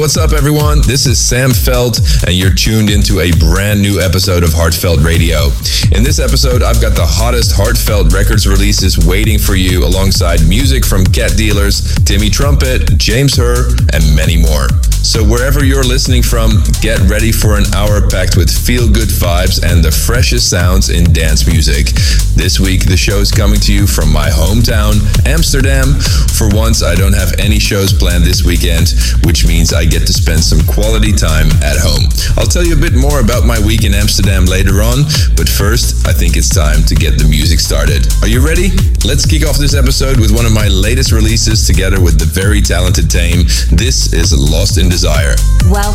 what's up, everyone? This is Sam Felt, and you're tuned into a brand new episode of Heartfelt Radio. In this episode, I've got the hottest Heartfelt Records releases waiting for you, alongside music from Cat Dealers, Timmy Trumpet, James Hurr, and many more. So wherever you're listening from, get ready for an hour packed with feel-good vibes and the freshest sounds in dance music. This week, the show is coming to you from my hometown, Amsterdam. For once, I don't have any shows planned this weekend, which means I get to spend some quality time at home. I'll tell you a bit more about my week in Amsterdam later on, but first, I think it's time to get the music started. Are you ready? Let's kick off this episode with one of my latest releases together with the very talented Tame. This is Lost in Desire. Welcome